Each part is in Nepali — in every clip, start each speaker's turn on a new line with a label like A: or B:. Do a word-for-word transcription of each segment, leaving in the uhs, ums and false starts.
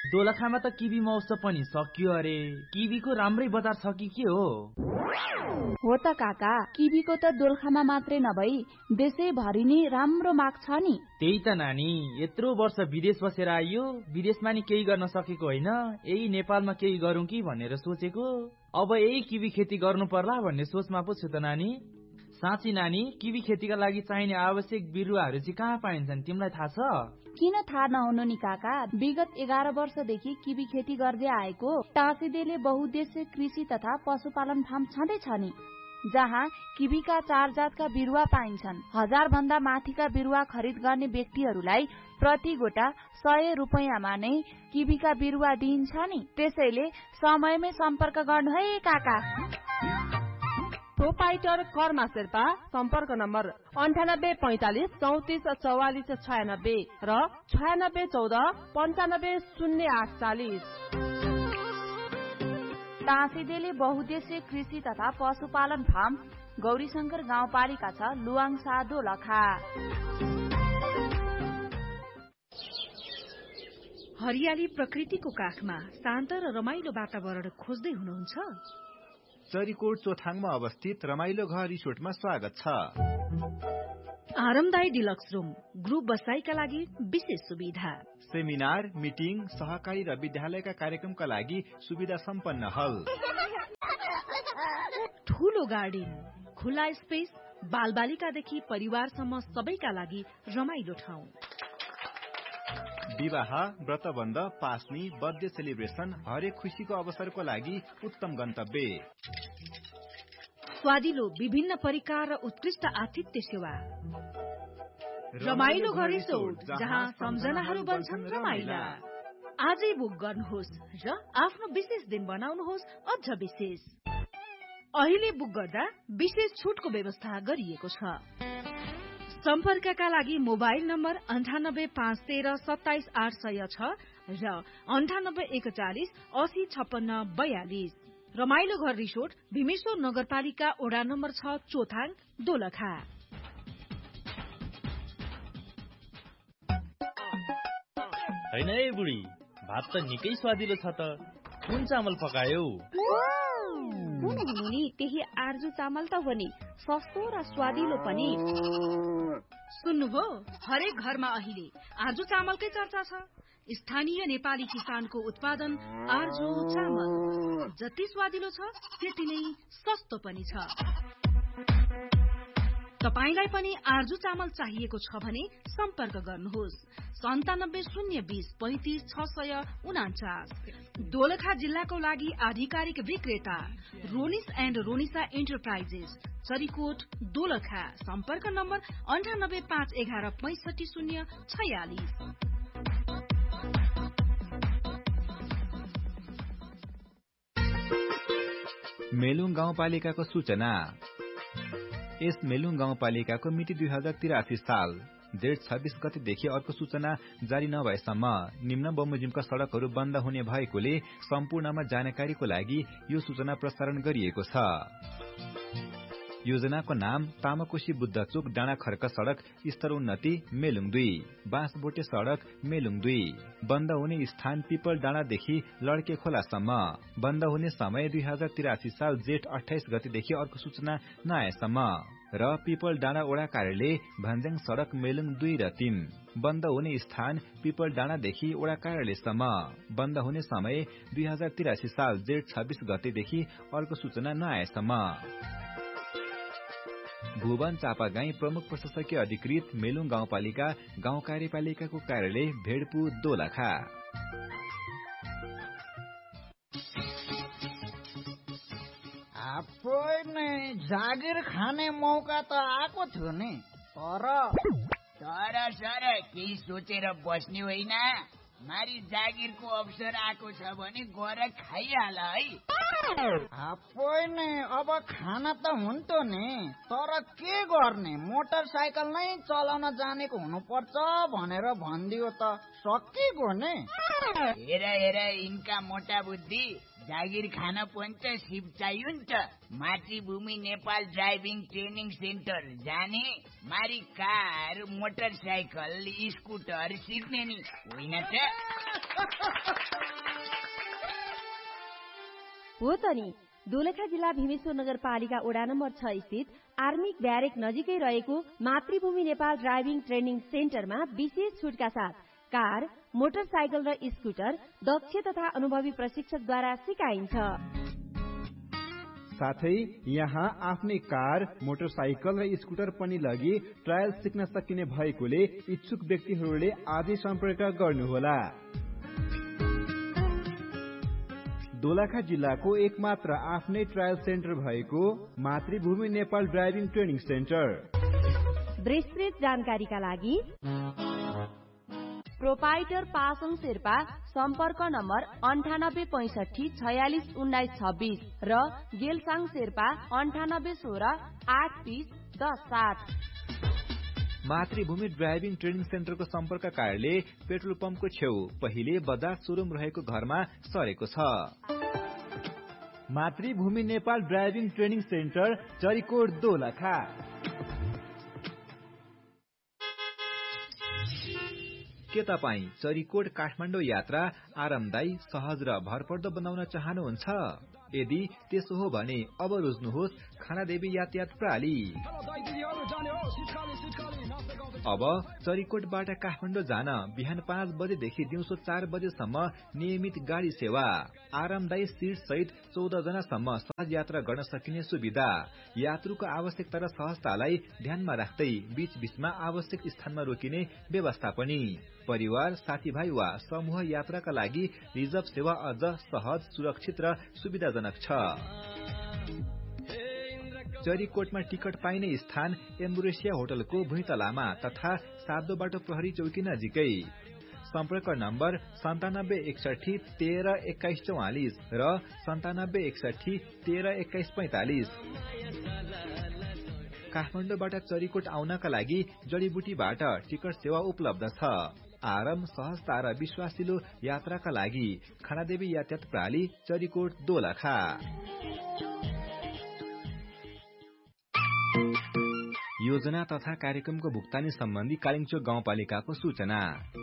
A: दोलखामा त किबी महोत्सव पनि सकियो अरे। किबीको राम्रै बजार छ कि के हो?
B: हो त काका, किबीको त दोलखामा मात्रै नभई देशैभरि नै राम्रो माग छ नि।
A: त्यही त नानी, यत्रो वर्ष विदेश बसेर आइयो, विदेशमा नि केही गर्न सकेको होइन, यही नेपालमा केही गरौँ कि भनेर सोचेको। अब यही किबी खेती गर्नु पर्ला भन्ने सोचमा पो छु त नानी। साँच्ची नानी, किबी खेतीका लागि चाहिने आवश्यक बिरुवाहरू चाहिँ कहाँ पाइन्छन्, तिमीलाई थाहा छ?
B: किन थाहा नहुनु नि काका, विगत एघार वर्षदेखि किबी खेती गर्दै आएको टाँसीदेले बहुउद्देश्य कृषि तथा पशुपालन फार्म छँदैछ नि, जहाँ किबीका चार जातका बिरुवा पाइन्छन्। हजार भन्दा माथिका बिरुवा खरिद गर्ने व्यक्तिहरूलाई प्रति गोटा सय रुपियाँमा नै किबीका बिरुवा दिइन्छ नि। त्यसैले समयमै सम्पर्क गर्नु है काका।
C: प्रोपाइटर कर्मा शेर्पा, सम्पर्क नम्बर अन्ठानब्बे पैंतालिस चौतिस चौवालिस छयानब्बे र छयानब्बे चौध पन्चानब्बे शून्य आठ चालिस।
B: टाँसीदेले बहुउद्देश्य कृषि तथा पशुपालन फार्म, गौरीशंकर गाउँपालिका छ, लुवाङसा दोलखा।
D: हरियाली प्रकृतिको काखमा शान्त र रमाइलो वातावरण खोज्दै हुनुहुन्छ?
E: चरीकोट चोथाङमा अवस्थित रमाइलो घर रिसोर्टमा स्वागत छ।
D: आरामदायी डिलक्स रूम, ग्रुप बसाईका लागि विशेष सुविधा,
E: सेमिनार, मिटिङ, सहकारी र विद्यालयका कार्यक्रमका लागि सुविधा सम्पन्न हल,
D: ठूलो गार्डन, खुला स्पेस, बालबालिकादेखि परिवारसम्म सबैका लागि रमाइलो ठाउँ।
E: विवाह, व्रतबन्ध, पास्नी, बर्थडे सेलिब्रेसन, हरेक खुशीको अवसरको लागि उत्तम गन्तव्य।
D: स्वादिलो विभिन्न परिकार र उत्कृष्ट आतिथ्य सेवा। रमाइलो घर रिसोर्ट, जहाँ सम्झनाहरू बन्छन् रमाइला। आजै बुक गर्नुहोस् र आफ्नो विशेष दिन बनाउनुहोस् अझ विशेष। अहिले बुक गर्दा विशेष छुटको व्यवस्था गरिएको छ। सम्पर्कका लागि मोबाइल नम्बर अन्ठानब्बे पाँच तेह्र सत्ताइस आठ सय छ र अन्ठानब्बे एकचालिस असी छप्पन्न बयालिस। रमाइलो घर रिसोर्ट, भीमेश्वर नगरपालिका ओडा नम्बर छ, चोथाङ, दोलखा।
A: होइन है बुढी, भात त निकै स्वादिलो छ त। कुन चामल पकायो?
B: कुन हुनु नि, त्यही आर्जु चामल त हो नि, सस्तो र स्वादिलो पनि।
D: सुन्नुभयो, हरेक घरमा अहिले आर्जु चामलकै चर्चा छ। स्थानीय नेपाली किसानको उत्पादन आर्जु चामल जति स्वादिलो छ त्यति नै सस्तो पनि छ। तपाईलाई पनि आर्जु चामल चाहिएको छ भने सम्पर्क गर्नुहोस् सन्तानब्बे शून्य बीस पैंतिस छ सय उनाचास। दोलखा जिल्लाको लागि आधिकारिक विक्रेता रोनिस एण्ड रोनिसा एन्टरप्राइजेस, चरीकोट, दोलखा। सम्पर्क नम्बर अन्ठानब्बे पाँच एघार पैंसठी शून्य छयालिस।
E: मेलुङ गाउँपालिकाको सूचना। यस मेलुङ गाउँपालिकाको मिति दुई हजार तिरासी साल जेठ छब्बीस गतेदेखि अर्को सूचना जारी नभएसम्म निम्न बमोजिमका सड़कहरू बन्द हुने भएकोले सम्पूर्णमा जानकारीको लागि यो सूचना प्रसारण गरिएको छ। योजनाको नाम तामाकोशी बुद्धचोक डाँडा खर्क सड़क स्तरोन्नति मेलुङ दुई, बाँसबोटे सड़क मेलुङ दुई। बन्द हुने स्थान पिपल डाँडादेखि लड्के खोलासम्म। बन्द हुने समय दुई हजार तिरासी साल जेठ अठाइस गतेदेखि अर्को सूचना नआएसम्म। र पिपल डाँडा ओडा कार्यालय भन्ज्याङ सड़क मेलुङ दुई र तीन। बन्द हुने स्थान पिपल डाँडादेखि ओडा कार्यालयसम्म। बन्द हुने समय दुई हजार तिरासी साल जेठ छब्बीस गतेदेखि अर्को सूचना नआएसम्म। भुवन चापागाई प्रमुख प्रशासकीय अधिकृत मेलुङ गाउँपालिका गाउँ कार्यपालिकाको कार्यालय भेडपु दोलखा।
F: जागिर खाने मौका त आएको थियो नि, तर
G: तर सर केही सोचेर बस्ने होइन। मारी जागिरको अवसर आएको छ भने गएर खाइहाल है।
F: होइन, अब खाना त हुन्थ्यो नि, तर के गर्ने, मोटरसाइकल नै चलाउन जानेको हुनुपर्छ भनेर भनिदियो त सकिगयो नि।
G: हेर हेर यिनका मोटा बुद्धि, जागिर खान पनि त सिप चाहियो नि त। मातृभूमि नेपाल ड्राइभिङ ट्रेनिङ सेन्टर जाने, मारी कार मोटरसाइकल स्कुटर सिक्ने नि होइन त।
H: हो त नि। दोलखा जिल्ला भीमेश्वर नगरपालिका वडा नम्बर छ स्थित आर्मी ब्यारेक नजिकै रहेको मातृभूमि नेपाल ड्राइभिङ ट्रेनिङ सेन्टरमा विशेष छुटका साथ कार, मोटरसाइकल र स्कुटर दक्ष तथा अनुभवी प्रशिक्षकद्वारा सिकाइन्छ।
I: साथै यहाँ आफ्नै कार, मोटरसाइकल र स्कुटर पनि लगी ट्रायल सिक्न सकिने भएकोले इच्छुक व्यक्तिहरूले आजै सम्पर्क गर्नुहोला। दोलखा जिल्लाको एकमात्र आफ्नै ट्रायल सेन्टर भएको मातृभूमि नेपाल ड्राइभिङ ट्रेनिङ सेन्टर।
H: विस्तृत जानकारीका लागि
B: प्रोपाइटर पासङ शेर्पा सम्पर्क नम्बर अन्ठानब्बे पैसठी छयालिस उन्नाइस छब्बिस र गेलसाङ शेर्पा अन्ठानब्बे सोह्र आठ बिस दस सात।
E: मातृभूमि ड्राइभिङ ट्रेनिङ सेन्टरको सम्पर्क कार्यालय पेट्रोल पम्पको छेउ पहिले बजाज सोरुम रहेको घरमा सरेको छ।
I: मातृभूमि Nepal driving training centre Charikot Dolakha.
E: के तपाईँ चरीकोट काठमाडौँ यात्रा आरामदायी, सहज र भरपर्दो बनाउन चाहनुहुन्छ? यदि त्यसो हो भने अब रोज्नुहोस् खानादेवी यातायात प्रणाली। अब चरीकोटबाट काठमाडौँ जान बिहान पाँच बजेदेखि दिउँसो चार बजेसम्म नियमित गाडी सेवा, आरामदायी सीट सहित चौध जनासम्म सहज यात्रा गर्न सकिने सुविधा, यात्रुको आवश्यकता र सहजतालाई ध्यानमा राख्दै बीच बीचमा आवश्यक स्थानमा रोकिने व्यवस्था पनि। परिवार, साथीभाइ वा समूह यात्राका लागि रिजर्भ सेवा अझ सहज, सुरक्षित र सुविधाजनक छ। चरीकोटमा टिकट पाइने स्थान एम्बुरेसिया होटलको भुइँतलामा तथा सातो बाटो प्रहरी चौकी नजिकै। सम्पर्क नम्बर सन्तानब्बे एकसठी तेह्र एक्काइस चौवालिस र सन्तानब्बे एकसठी तेह्र एक्काइस पैंतालिस। काठमाडौँबाट चरीकोट आउनका लागि जडीबुटीबाट टिकट सेवा उपलब्ध छ। आराम, सहजता र विश्वासिलो यात्राका लागि खानादेवी यातायात प्रणाली चरीकोट दोलखा। योजना तथा कार्यक्रमको भुक्तानी सम्बन्धी कालिम्चोक गाउँपालिकाको सूचना।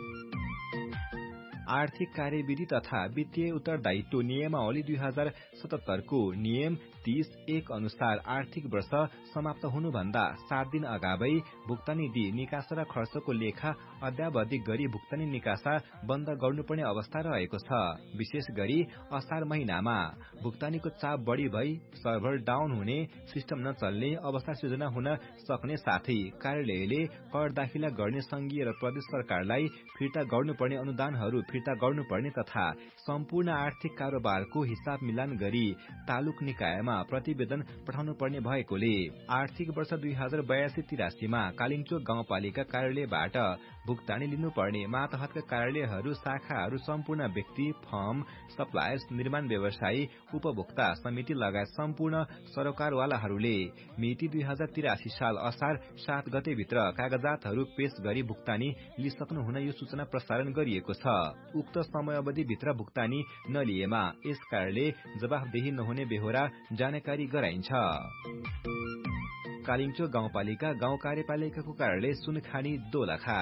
E: आर्थिक कार्यविधि तथा वित्तीय उत्तरदायित्व नियमावली दुई हजार सतहत्तरको नियम तीस एक अनुसार आर्थिक वर्ष समाप्त हुनुभन्दा सात दिन अगावै भुक्तानी दिई निकासा र खर्चको लेखा अद्यावधिक गरी भुक्तानी निकासा बन्द गर्नुपर्ने अवस्था रहेको छ। विशेष गरी असार महिनामा भुक्तानीको चाप बढ़ी भई सर्भर डाउन हुने, सिस्टम नचल्ने अवस्था सृजना हुन सक्ने साथै कार्यालयले कर दाखिला गर्ने संघीय र प्रदेश सरकारलाई फिर्ता गर्नुपर्ने अनुदानहरू फिर्ता गर्नुपर्ने तथा सम्पूर्ण आर्थिक कारोबारको हिसाब मिलान गरी तालुक निकायमा प्रतिवेदन पठाउनु पर्ने भएकोले आर्थिक वर्ष दुई हजार बयासी तिरासीमा कालिम्चोक गाउँपालिका कार्यालयबाट भुक्तानी लिनुपर्ने मातहतका कार्यालयहरू, शाखाहरू, सम्पूर्ण व्यक्ति, फर्म, सप्लायर्स, निर्माण व्यवसायी, उपभोक्ता समिति लगायत सम्पूर्ण सरोकारवालाहरूले मिति दुई हजार तिरासी साल असार सात गतेभित्र कागजातहरू पेश गरी भुक्तानी लिइसक्नु हुन यो सूचना प्रसारण गरिएको छ। उक्त समयावधिभित्र भुक्तानी नलिएमा यस कार्यालय जवाफदेही नहुने बेहोरा जानकारी गराइन्छ। कालिम्चोक गाउँपालिका गाउँ कार्यपालिकाको कार्यालय सुनखानी दोलखा।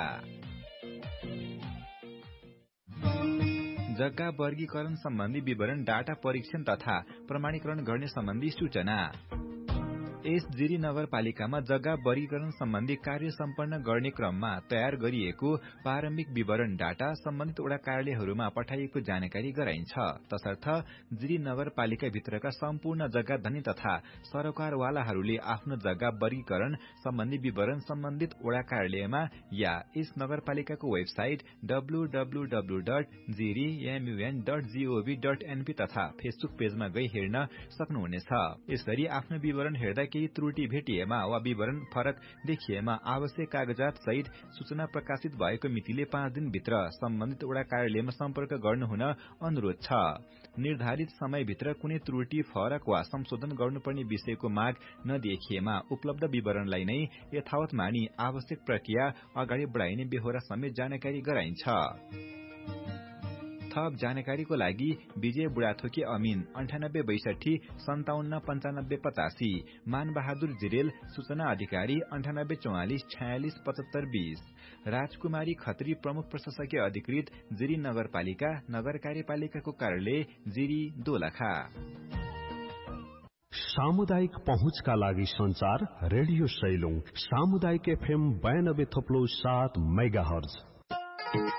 E: जग्गा वर्गीकरण सम्बन्धी विवरण डाटा परीक्षण तथा प्रमाणीकरण गर्ने सम्बन्धी सूचना। यस जिरी नगरपालिकामा जग्गा वर्गीकरण सम्बन्धी कार्य सम्पन्न गर्ने क्रममा तयार गरिएको प्रारम्भिक विवरण डाटा सम्बन्धित वडा कार्यालयहरूमा पठाइएको जानकारी गराइन्छ। तसर्थ जिरी नगरपालिका भित्रका सम्पूर्ण जग्गा धनी तथा सरोकारवालाहरूले आफ्नो जग्गा वर्गीकरण सम्बन्धी विवरण सम्बन्धित वडा कार्यालयमा या यस नगरपालिकाको website W W W dot Jiri एमयुएन dot gov dot NP तथा फेसबुक पेजमा गई हेर्न सक्नुहुनेछ। यसरी आफ्नो विवरण हेर्दा केही त्रुटि भेटिएमा वा विवरण फरक देखिएमा आवश्यक कागजात सहित सूचना प्रकाशित भएको मितिले पाँच दिनभित्र सम्बन्धित वडा कार्यालयमा सम्पर्क गर्नुहुन अनुरोध छ। निर्धारित समयभित्र कुनै त्रुटि, फरक वा संशोधन गर्नुपर्ने विषयको माग नदेखिएमा उपलब्ध विवरणलाई नै यथावत मानी आवश्यक प्रक्रिया अगाडि बढ़ाइने बेहोरा समेत जानकारी गराइन्छ। थप जानकारीको लागि विजय बुढाथोकी अमिन अन्ठानब्बे बैसठी सन्ताउन्न पञ्चानब्बे पचासी, मान बहादुर जिरेल सूचना अधिकारी अन्ठानब्बे चौवालिस छयालिस पचहत्तर बीस, राजकुमारी खत्री प्रमुख प्रशासकीय अधिकृत जिरी नगरपालिका नगर कार्यपालिकाको कार्यालय जिरी दोलखा।
J: सामुदायिक पहुँचका लागि संचार रेडियो सैलुङ सामुदायिक एफएम बयानब्बे थप्लो सात मेगा हर्ज।